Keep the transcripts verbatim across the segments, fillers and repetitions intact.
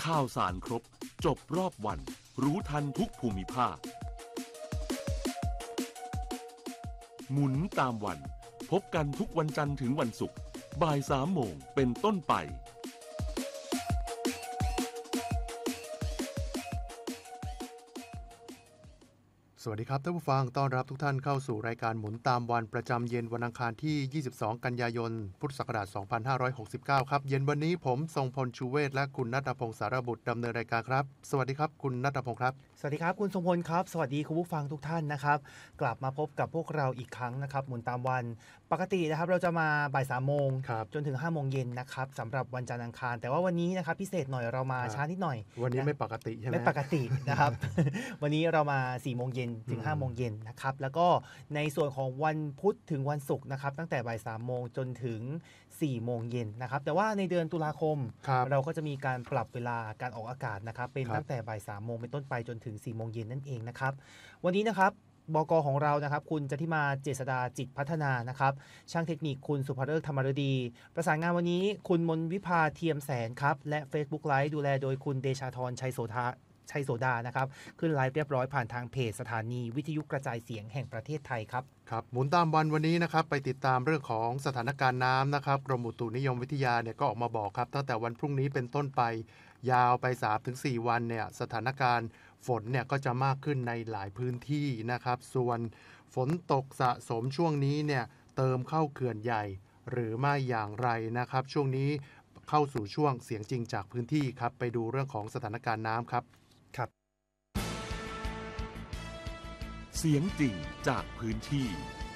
ข่าวสารครบจบรอบวันรู้ทันทุกภูมิภาคหมุนตามวันพบกันทุกวันจันทร์ถึงวันศุกร์บ่ายสามโมงเป็นต้นไปสวัสดีครับท่านผู้ฟังต้อนรับทุกท่านเข้าสู่รายการหมุนตามวันประจำเย็นวันอังคารที่ยี่สิบสองกันยายนพุทธศักราชสองพันห้าร้อยหกสิบเก้าครับเย็นวันนี้ผมทรงพลชูเวศและคุณณัฐพงศ์สารบุตรดำเนินรายการครับสวัสดีครับคุณณัฐพงศ์ครับสวัสดีครับคุณทรงพลครับสวัสดีคุณผู้ฟังทุกท่านนะครับกลับมาพบกับพวกเราอีกครั้งนะครับหมุนตามวันปกตินะครับเราจะมาบ่ายสามโมงจนถึงห้าโมงเย็นนะครับสำหรับวันจันทร์อังคารแต่ว่าวันนี้นะครับพิเศษหน่อยเรามาช้านิดหน่อยวันนี้ไม่ปกติใช่ไหมไม่ปกตินะครับ วันนี้เรามาสี่โมงเย็นถึงห้าโมงเย็นนะครับแล้วก็ในส่วนของวันพุธถึงวันศุกร์นะครับตั้งแต่บ่ายสามโมงจนถึงสี่โมงเย็นนะครับแต่ว่าในเดือนตุลาคมเราก็จะมีการปรับเวลาการออกอากาศนะครับเป็นตั้งแต่บ่ายสามโมงเป็นต้นไปจนถึงสี่โมงเย็นนั่นเองนะครับวันนี้นะครับบก.ของเรานะครับคุณจันทิมาเจษฎาจิตพัฒนานะครับช่างเทคนิคคุณสุภฤกษ์ธรรมฤดีประสานงานวันนี้คุณมนวิภาเทียมแสนครับและ Facebook Live ดูแลโดยคุณเดชาธรชัยโสธาชัยโสดานะครับขึ้นไลฟ์เรียบร้อยผ่านทางเพจสถานีวิทยุกระจายเสียงแห่งประเทศไทยครับครับหมุนตามวันวันนี้นะครับไปติดตามเรื่องของสถานการณ์น้ำนะครับกรมอุตุนิยมวิทยาเนี่ยก็ออกมาบอกครับตั้งแต่วันพรุ่งนี้เป็นต้นไปยาวไป สามถึงสี่ วันเนี่ยสถานการณ์ฝนเนี่ยก็จะมากขึ้นในหลายพื้นที่นะครับส่วนฝนตกสะสมช่วงนี้เนี่ยเติมเข้าเขื่อนใหญ่หรือไม่อย่างไรนะครับช่วงนี้เข้าสู่ช่วงเสียงจริงจากพื้นที่ครับไปดูเรื่องของสถานการณ์น้ำครับครับเสียงจริงจากพื้นที่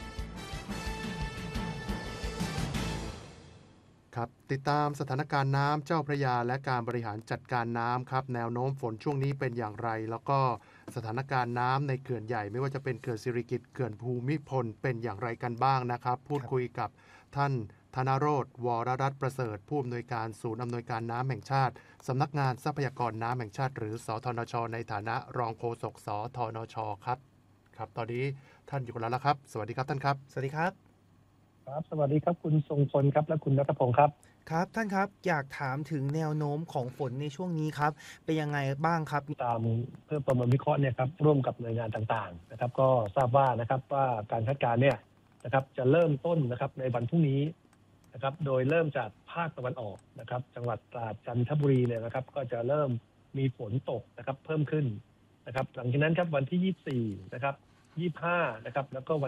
ครับติดตามสถานการณ์น้ำเจ้าพระยาและการบริหารจัดการน้ำครับแนวโน้มฝนช่วงนี้เป็นอย่างไรแล้วก็สถานการณ์น้ำในเขื่อนใหญ่ไม่ว่าจะเป็นเขื่อนสิริกิติ์เขื่อนภูมิพลเป็นอย่างไรกันบ้างนะครับพูดคุยกับท่านธนโรจน์วรรัตน์ประเสริฐผู้อำนวยการศูนย์อำนวยการน้ำแห่งชาติสำนักงานทรัพยากรน้ำแห่งชาติหรือสทนชในฐานะรองโฆษกสทนชครับครับตอนนี้ท่านอยู่กันแล้วละครับสวัสดีครับท่านครับสวัสดีครับครับสวัสดีครับคุณทรงพลครับและคุณณัฐพงศ์ครับครับท่านครับอยากถามถึงแนวโน้มของฝนในช่วงนี้ครับเป็นยังไงบ้างครับตามเพื่อประเมินวิเคราะห์เนี่ยครับร่วมกับหน่วยงานต่างๆนะครับก็ทราบว่านะครับว่าการคาดการณ์เนี่ยนะครับจะเริ่มต้นนะครับในวันพรุ่งนี้นะครับโดยเริ่มจากภาคตะวันออกนะครับจังหวัดตราดจันทบุรีเนี่ยนะครับก็จะเริ่มมีฝนตกนะครับเพิ่มขึ้นนะครับหลังจากนั้นครับวันที่ยี่สิบสี่นะครับยี่สิบห้านะครับแล้วก็วัน